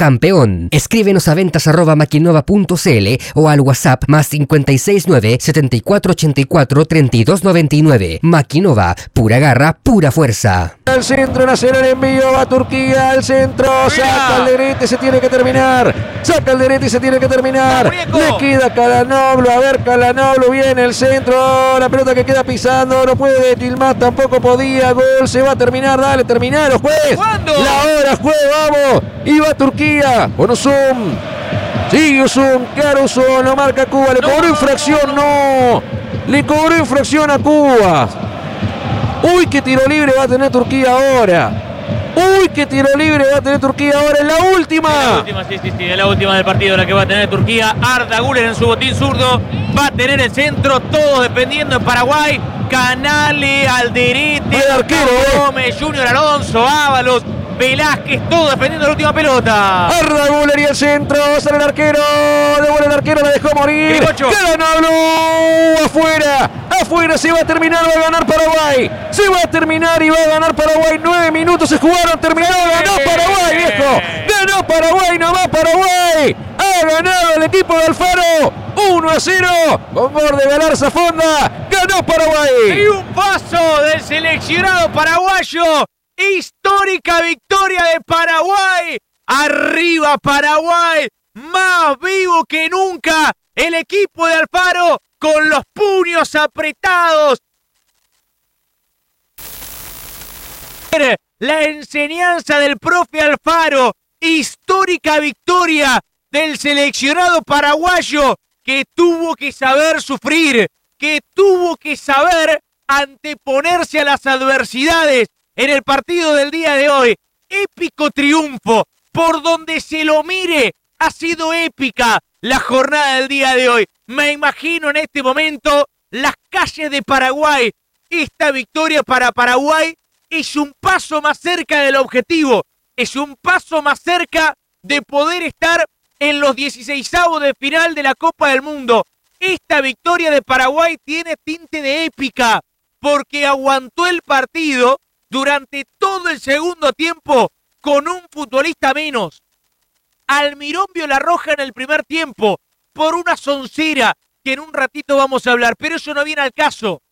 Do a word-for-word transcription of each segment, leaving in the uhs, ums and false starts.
campeón. Escríbenos a ventas arroba maquinova punto cl o al WhatsApp más cinco seis nueve, setenta y cuatro ochenta y cuatro, treinta y dos noventa y nueve. Maquinova, pura garra, pura fuerza. Al centro, Nacional envío a Turquía, al centro, saca el derecho, se tiene que terminar, saca el derecho y se tiene que terminar, le queda Calanoglu, a ver Calanoglu, viene el centro, la pelota que queda pisando, no puede Tilmás, tampoco podía, gol, se va a terminar, dale, terminaron, juez, ¿Cuándo? La hora, juez, vamos, y va Turquía, con Uzum, sigue Uzum, claro Uzum, lo marca Cuba, le No, cobró no, infracción, no, no, le cobró infracción a Cuba. Uy, qué tiro libre va a tener Turquía ahora. Uy, qué tiro libre va a tener Turquía ahora en la última. En la última, sí, sí, sí, en la última del partido la que va a tener Turquía. Arda Güler en su botín zurdo. Va a tener el centro, todos defendiendo en Paraguay. Canale, Alderete, El arquero, Gómez, Junior Alonso, Ábalos, Velázquez, todos defendiendo la última pelota. Arda Güler y el centro, sale el arquero, devuelve el arquero, la dejó morir. Grigocho. Calanoglu, afuera, afuera, se va a terminar, va a ganar Paraguay. Se va a terminar y va a ganar Paraguay. Nueve minutos se jugaron, terminó, ganó Paraguay, viejo. Ganó Paraguay, nomás Paraguay. Ha ganado el equipo de Alfaro. uno a cero, con gol de Galarza Fonda. Ganó Paraguay. Triunfazo del seleccionado paraguayo. Histórica victoria de Paraguay. Arriba Paraguay. Más vivo que nunca. El equipo de Alfaro con los puños apretados. La enseñanza del profe Alfaro. Histórica victoria del seleccionado paraguayo que tuvo que saber sufrir, que tuvo que saber anteponerse a las adversidades en el partido del día de hoy. Épico triunfo, por donde se lo mire, ha sido épica la jornada del día de hoy. Me imagino en este momento las calles de Paraguay. Esta victoria para Paraguay es un paso más cerca del objetivo, es un paso más cerca de poder estar en los dieciseisavos de final de la Copa del Mundo. Esta victoria de Paraguay tiene tinte de épica porque aguantó el partido durante todo el segundo tiempo con un futbolista menos. Almirón vio la roja en el primer tiempo por una soncera que en un ratito vamos a hablar, pero eso no viene al caso.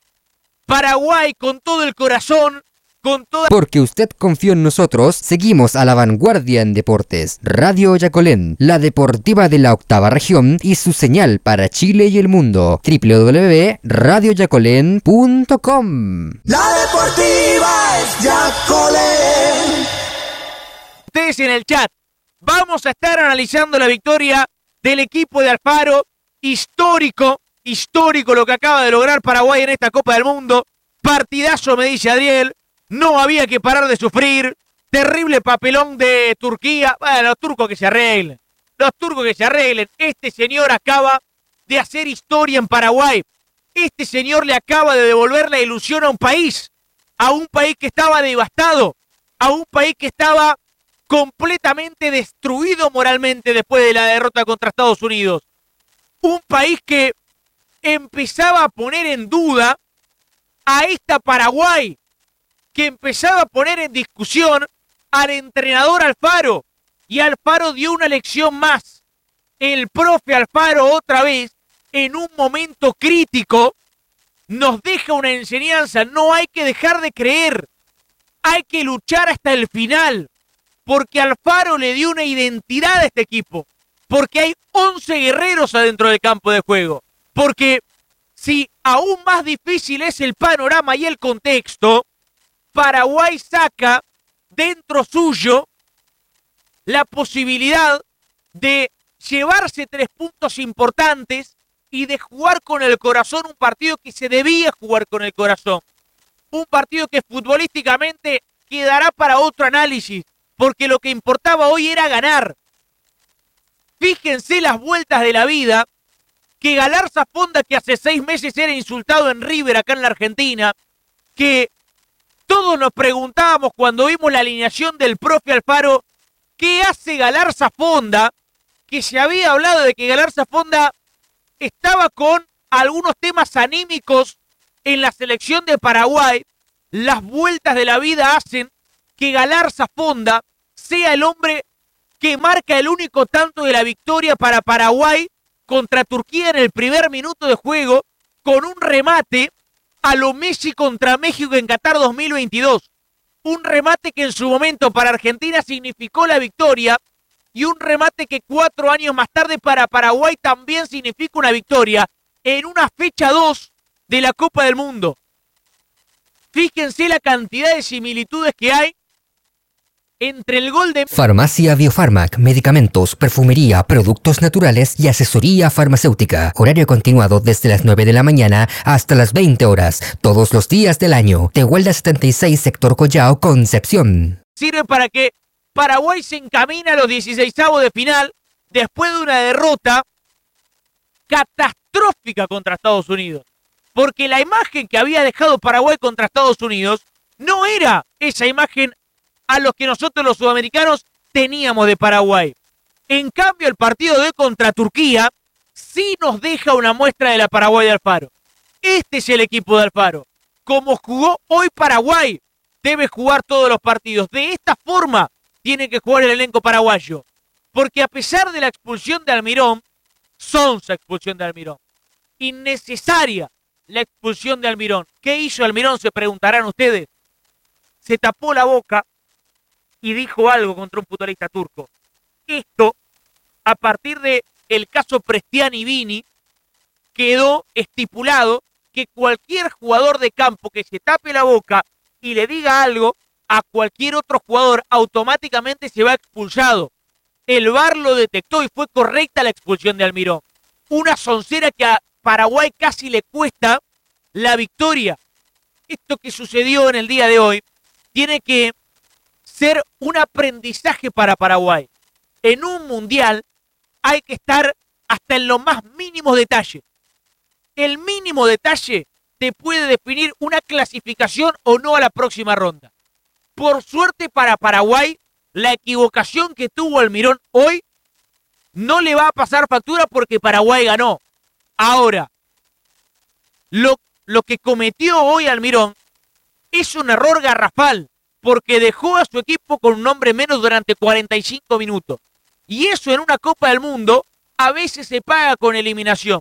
Paraguay con todo el corazón, con toda... Porque usted confió en nosotros, seguimos a la vanguardia en deportes. Radio Yacolén, la deportiva de la octava región y su señal para Chile y el mundo. doble u doble u doble u punto radio yacolén punto com. La deportiva es Yacolén. Ustedes en el chat, vamos a estar analizando la victoria del equipo de Alfaro. Histórico, histórico lo que acaba de lograr Paraguay en esta Copa del Mundo. Partidazo, me dice Adriel. No había que parar de sufrir. Terrible papelón de Turquía. Bueno, los turcos que se arreglen. Los turcos que se arreglen. Este señor acaba de hacer historia en Paraguay. Este señor le acaba de devolver la ilusión a un país. A un país que estaba devastado. A un país que estaba completamente destruido moralmente después de la derrota contra Estados Unidos. Un país que empezaba a poner en duda a esta Paraguay, que empezaba a poner en discusión al entrenador Alfaro, y Alfaro dio una lección más. El profe Alfaro otra vez, en un momento crítico, nos deja una enseñanza. No hay que dejar de creer, hay que luchar hasta el final, porque Alfaro le dio una identidad a este equipo, porque hay once guerreros adentro del campo de juego, porque si aún más difícil es el panorama y el contexto, Paraguay saca dentro suyo la posibilidad de llevarse tres puntos importantes y de jugar con el corazón un partido que se debía jugar con el corazón. Un partido que futbolísticamente quedará para otro análisis, porque lo que importaba hoy era ganar. Fíjense las vueltas de la vida, que Galarza Fonda, que hace seis meses era insultado en River acá en la Argentina, que todos nos preguntábamos cuando vimos la alineación del profe Alfaro, ¿qué hace Galarza Fonda? Que se había hablado de que Galarza Fonda estaba con algunos temas anímicos en la selección de Paraguay. Las vueltas de la vida hacen que Galarza Fonda sea el hombre que marca el único tanto de la victoria para Paraguay contra Turquía en el primer minuto de juego, con un remate a lo Messi contra México en Qatar dos mil veintidós. Un remate que en su momento para Argentina significó la victoria y un remate que cuatro años más tarde para Paraguay también significa una victoria en una fecha dos de la Copa del Mundo. Fíjense la cantidad de similitudes que hay entre el gol de... Farmacia Biofarmac, medicamentos, perfumería, productos naturales y asesoría farmacéutica. Horario continuado desde las nueve de la mañana hasta las veinte horas, todos los días del año. Tehuelda setenta y seis, sector Collao, Concepción. Sirve para que Paraguay se encamine a los dieciseisavos de final después de una derrota catastrófica contra Estados Unidos. Porque la imagen que había dejado Paraguay contra Estados Unidos no era esa imagen a los que nosotros los sudamericanos teníamos de Paraguay. En cambio, el partido de hoy contra Turquía sí nos deja una muestra de la Paraguay de Alfaro. Este es el equipo de Alfaro. Como jugó hoy Paraguay, debe jugar todos los partidos. De esta forma tiene que jugar el elenco paraguayo. Porque a pesar de la expulsión de Almirón, sonsa expulsión de Almirón, innecesaria la expulsión de Almirón. ¿Qué hizo Almirón? Se preguntarán ustedes. Se tapó la boca y dijo algo contra un futbolista turco. Esto, a partir de el caso Prestiani Vini, quedó estipulado que cualquier jugador de campo que se tape la boca y le diga algo a cualquier otro jugador, automáticamente se va expulsado. El V A R lo detectó y fue correcta la expulsión de Almirón. Una soncera que a Paraguay casi le cuesta la victoria. Esto que sucedió en el día de hoy tiene que ser un aprendizaje para Paraguay. En un mundial hay que estar hasta en los más mínimos detalles. El mínimo detalle te puede definir una clasificación o no a la próxima ronda. Por suerte para Paraguay, la equivocación que tuvo Almirón hoy no le va a pasar factura porque Paraguay ganó. Ahora, lo, lo que cometió hoy Almirón es un error garrafal, porque dejó a su equipo con un hombre menos durante cuarenta y cinco minutos. Y eso en una Copa del Mundo a veces se paga con eliminación.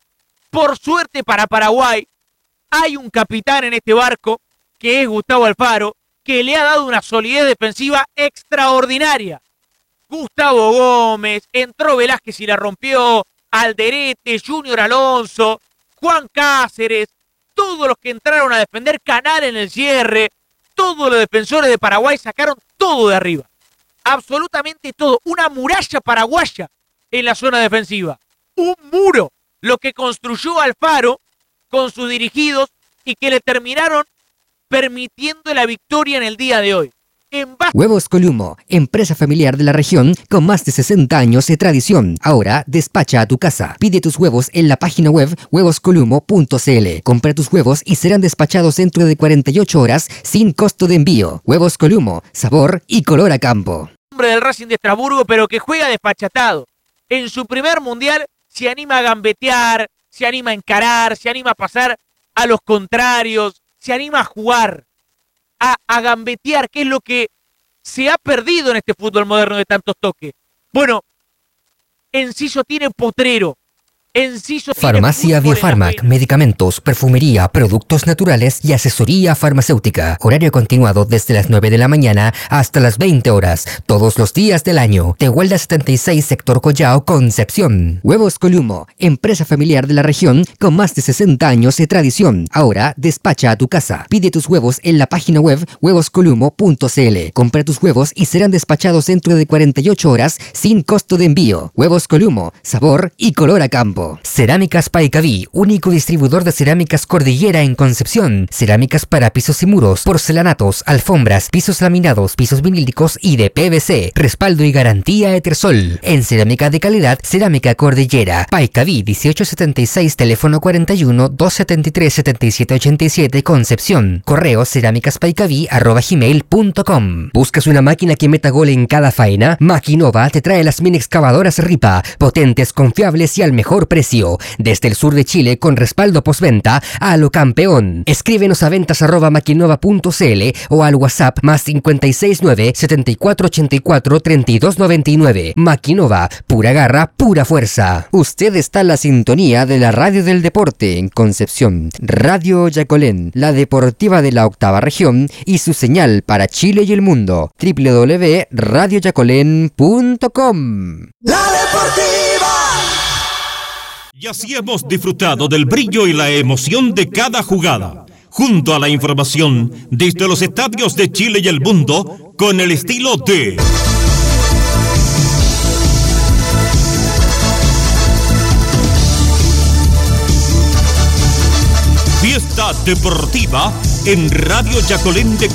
Por suerte para Paraguay, hay un capitán en este barco, que es Gustavo Alfaro, que le ha dado una solidez defensiva extraordinaria. Gustavo Gómez, entró Velázquez y la rompió, Alderete, Junior Alonso, Juan Cáceres, todos los que entraron a defender, Canal en el cierre, todos los defensores de Paraguay sacaron todo de arriba. Absolutamente todo. Una muralla paraguaya en la zona defensiva. Un muro. Lo que construyó Alfaro con sus dirigidos y que le terminaron permitiendo la victoria en el día de hoy. En base... Huevos Columo, empresa familiar de la región con más de sesenta años de tradición. Ahora despacha a tu casa. Pide tus huevos en la página web huevos columo punto c l. Compra tus huevos y serán despachados dentro de cuarenta y ocho horas sin costo de envío. Huevos Columo, sabor y color a campo. Hombre del Racing de Estrasburgo, pero que juega despachatado. En su primer mundial se anima a gambetear, se anima a encarar, se anima a pasar a los contrarios, se anima a jugar. A, a gambetear, que es lo que se ha perdido en este fútbol moderno de tantos toques. Bueno, Enciso tiene potrero. Enciso Farmacia Biofarmac, medicamentos, perfumería, productos naturales y asesoría farmacéutica. Horario continuado desde las nueve de la mañana hasta las veinte horas, todos los días del año. Tehuelda setenta y seis, sector Collao, Concepción. Huevos Columo, empresa familiar de la región con más de sesenta años de tradición. Ahora despacha a tu casa. Pide tus huevos en la página web huevos columo punto c l. Compra tus huevos y serán despachados dentro de cuarenta y ocho horas sin costo de envío. Huevos Columo, sabor y color a campo. Cerámicas Paicaví, único distribuidor de cerámicas Cordillera en Concepción. Cerámicas para pisos y muros, porcelanatos, alfombras, pisos laminados, pisos vinílicos y de P V C. Respaldo y garantía Etersol. En cerámica de calidad, Cerámica Cordillera. Paicaví dieciocho setenta y seis, teléfono cuarenta y uno, doscientos setenta y tres, setenta y siete ochenta y siete, Concepción. Correo cerámicaspaicaví arroba gmail punto com. ¿Buscas una máquina que meta gol en cada faena? Maquinova te trae las mini excavadoras Ripa, potentes, confiables y al mejor precio. precio. Desde el sur de Chile con respaldo postventa a lo campeón. Escríbenos a ventas arroba maquinova punto cl o al WhatsApp más cinco seis nueve, siete cuatro ocho cuatro, tres dos nueve nueve. Maquinova, pura garra, pura fuerza. Usted está en la sintonía de la radio del deporte en Concepción. Radio Yacolén, la deportiva de la octava región y su señal para Chile y el mundo. doble u doble u doble u punto radio yacolén punto com. La Deportiva. Y así hemos disfrutado del brillo y la emoción de cada jugada, junto a la información desde los estadios de Chile y el mundo, con el estilo de Fiesta Deportiva en Radio Yacolén de